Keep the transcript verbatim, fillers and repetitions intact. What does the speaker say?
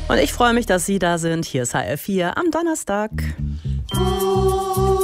Und ich freue mich, dass Sie da sind. Hier ist H R vier am Donnerstag.